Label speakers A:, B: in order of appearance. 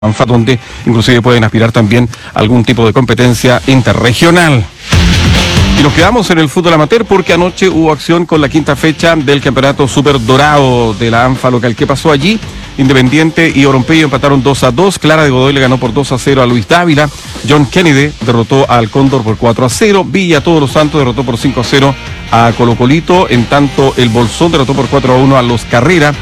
A: ANFA, donde inclusive pueden aspirar también a algún tipo de competencia interregional. Y nos quedamos en el fútbol amateur porque anoche hubo acción con la quinta fecha del campeonato Super Dorado de la ANFA local. ¿Qué pasó allí? Independiente y Oronpello empataron 2-2. Clara de Godoy le ganó por 2-0 a Luis Dávila. John Kennedy derrotó al Cóndor por 4-0. Villa Todos los Santos derrotó por 5-0 a Colo Colito. En tanto, el Bolsón derrotó por 4-1 a Los Carrera.